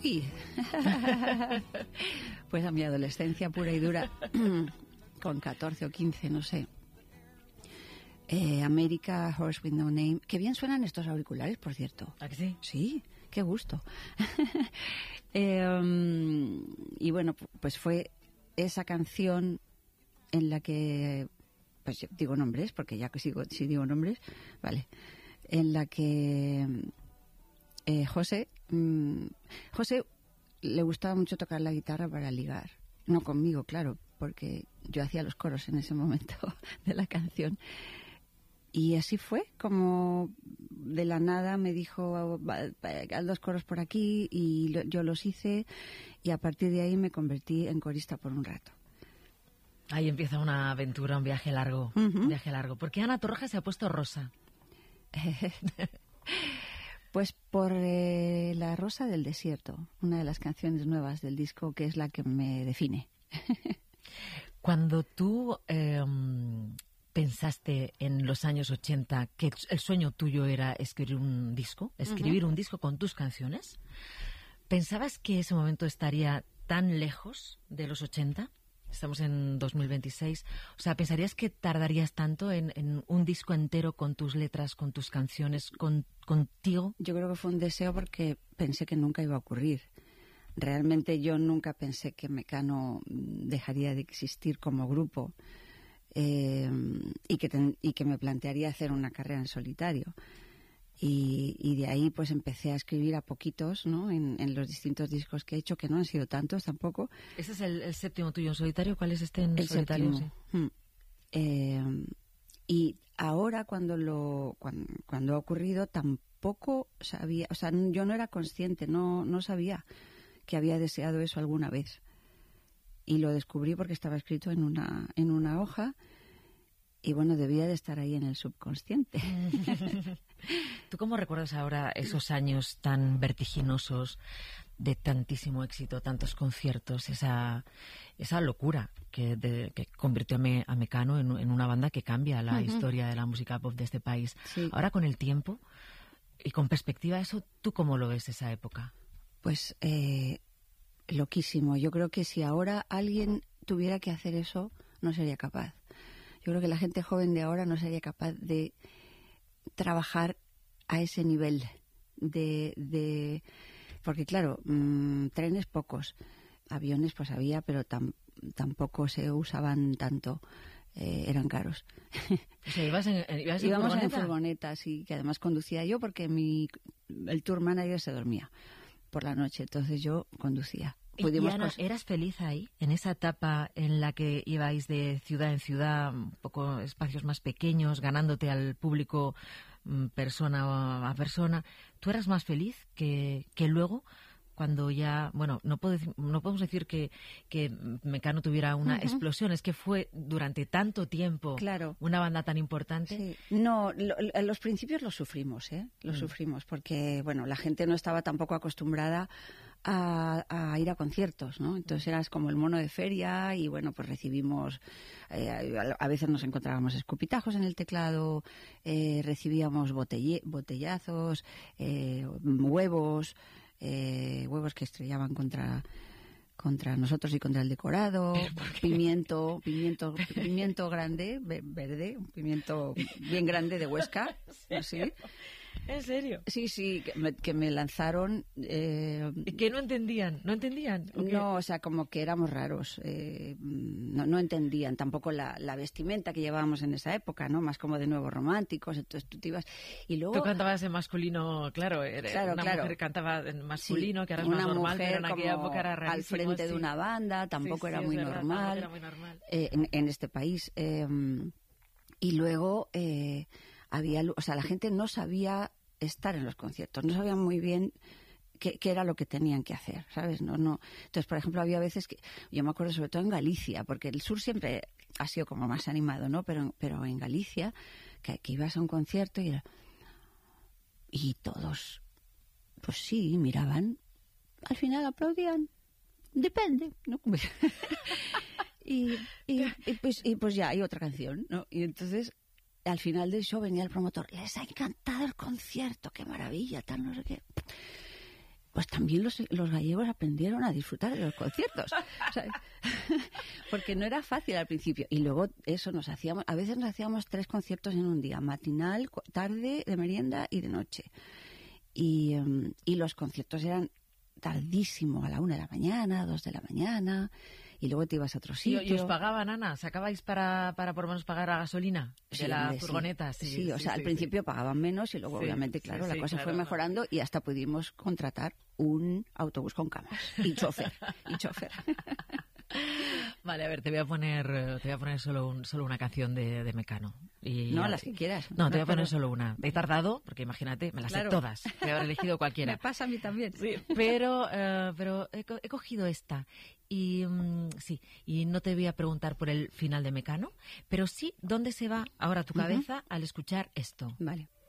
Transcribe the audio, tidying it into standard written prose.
Uy. Pues a mi adolescencia pura y dura, con 14 o 15, no sé. America, Horse with No Name. Qué bien suenan estos auriculares, por cierto. ¿A que sí? Sí, qué gusto. Y bueno, pues fue esa canción en la que, pues digo nombres, porque ya que si digo nombres, vale, en la que José le gustaba mucho tocar la guitarra para ligar. No conmigo, claro, porque yo hacía los coros en ese momento de la canción. Y así fue, como de la nada me dijo, haz los coros por aquí, y yo los hice, y a partir de ahí me convertí en corista por un rato. Ahí empieza una aventura, un viaje largo. Un viaje largo. ¿Por qué Ana Torroja se ha puesto rosa? Pues por La Rosa del Desierto, una de las canciones nuevas del disco, que es la que me define. Cuando tú pensaste en los años 80 que el sueño tuyo era escribir un disco con tus canciones, ¿pensabas que ese momento estaría tan lejos de los 80? Estamos en 2026. O sea, ¿pensarías que tardarías tanto en un disco entero con tus letras, con tus canciones, contigo? Yo creo que fue un deseo porque pensé que nunca iba a ocurrir. Realmente yo nunca pensé que Mecano dejaría de existir como grupo, y que me plantearía hacer una carrera en solitario. Y de ahí pues empecé a escribir a poquitos, ¿no? En los distintos discos que he hecho, que no han sido tantos tampoco. ¿Ese es el séptimo tuyo en solitario? ¿Cuál es este en solitario? Séptimo. Sí. Y ahora cuando ha ocurrido tampoco sabía, o sea, yo no era consciente, no sabía que había deseado eso alguna vez. Y lo descubrí porque estaba escrito en una hoja, y bueno, debía de estar ahí en el subconsciente. ¿Tú cómo recuerdas ahora esos años tan vertiginosos de tantísimo éxito, tantos conciertos, esa locura que convirtió a Mecano en una banda que cambia la historia de la música pop de este país? Sí. Ahora, con el tiempo y con perspectiva, ¿eso tú cómo lo ves, esa época? Pues loquísimo. Yo creo que si ahora alguien tuviera que hacer eso, no sería capaz. Yo creo que la gente joven de ahora no sería capaz de trabajar a ese nivel porque claro, trenes pocos, aviones pues había, pero tampoco se usaban tanto, eran caros. O sea, íbamos en furgoneta, sí, que además conducía yo porque el tour manager se dormía por la noche, entonces yo conducía. ¿Y Ana, eras feliz ahí, en esa etapa en la que ibais de ciudad en ciudad, un poco espacios más pequeños, ganándote al público persona a persona? ¿Tú eras más feliz que luego, cuando ya, bueno, no podemos decir que Mecano tuviera una explosión, es que fue durante tanto tiempo, claro, una banda tan importante? Sí. No, los principios los sufrimos, sufrimos, porque, bueno, la gente no estaba tampoco acostumbrada a ir a conciertos, ¿no? Entonces eras como el mono de feria, y bueno, pues recibimos, a veces nos encontrábamos escupitajos en el teclado, recibíamos botellazos, huevos que estrellaban contra nosotros y contra el decorado, pimiento grande, verde, un pimiento bien grande de Huesca, ¿sí? ¿En serio? Sí, que me lanzaron. ¿Y que no entendían? No, o sea, como que éramos raros. No entendían tampoco la vestimenta que llevábamos en esa época, ¿no? Más como de nuevos románticos, entonces tú te ibas. Y luego... Tú cantabas en masculino, claro. Una mujer cantaba en masculino, sí, que ahora es más normal, pero en aquella época era rarísimo. Al frente de una banda, tampoco era muy normal. Era muy normal. En este país. Y luego... la gente no sabía estar en los conciertos, no sabían muy bien qué era lo que tenían que hacer, ¿sabes? No. Entonces, por ejemplo, había veces que, yo me acuerdo sobre todo en Galicia, porque el sur siempre ha sido como más animado, ¿no? Pero en Galicia, que ibas a un concierto y todos, pues sí, miraban, al final aplaudían, depende, ¿no? y pues ya hay otra canción, ¿no? Y entonces al final del show venía el promotor, les ha encantado el concierto, qué maravilla, tal, no sé qué. pues también los gallegos aprendieron a disfrutar de los conciertos. O sea, porque no era fácil al principio. Y luego eso a veces nos hacíamos 3 conciertos en un día, matinal, tarde, de merienda y de noche. Y los conciertos eran tardísimo, a la 1 de la mañana, 2 de la mañana, y luego te ibas a otro sitio. ¿Y os pagaban, Ana? ¿Sacabais para por lo menos pagar la gasolina de la furgoneta? Sí, o sea, al principio pagaban menos y luego, obviamente, claro, la cosa fue mejorando y hasta pudimos contratar un autobús con camas y chofer. Vale, a ver, te voy a poner solo una canción de Mecano. No, las que quieras. No, te voy a poner solo una. He tardado, porque imagínate, me las sé todas. Te haber elegido cualquiera. Me pasa a mí también. Sí, pero he cogido esta. Y sí, y no te voy a preguntar por el final de Mecano, pero sí, ¿dónde se va ahora tu cabeza al escuchar esto? Vale.